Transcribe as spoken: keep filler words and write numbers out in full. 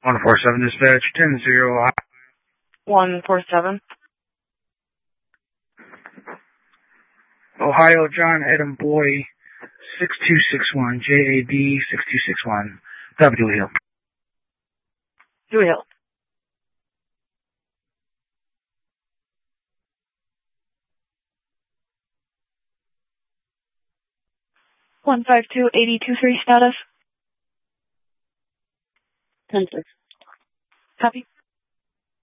one four seven dispatch, ten zero. one four seven. Ohio, John Adam Boy, six two six one, J A D six two six one, W Hill. Dewey Hill. one five two eight two three status. ten six. Copy.